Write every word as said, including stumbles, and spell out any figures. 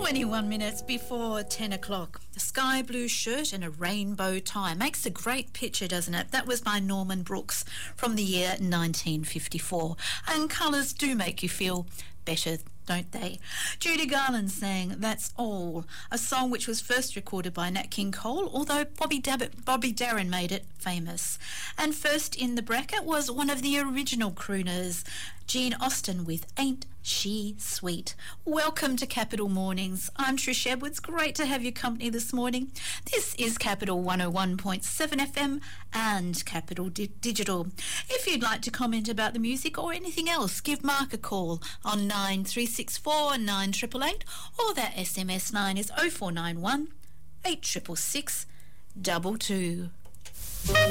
twenty-one minutes before ten o'clock. A sky blue shirt and a rainbow tie. Makes a great picture, doesn't it? That was by Norman Brooks from the year nineteen fifty-four. And colours do make you feel better, don't they? Judy Garland sang That's All, a song which was first recorded by Nat King Cole, although Bobby, Dabbit, Bobby Darin made it famous. And first in the bracket was one of the original crooners, Gene Austen with Ain't She Sweet. Welcome to Capital Mornings. I'm Trish Edwards. Great to have your company this morning. This is Capital one oh one point seven F M and Capital Di- Digital. If you'd like to comment about the music or anything else, give Mark a call on nine three six four nine eight eight eight, or that S M S line is oh four nine one eight six six six two two.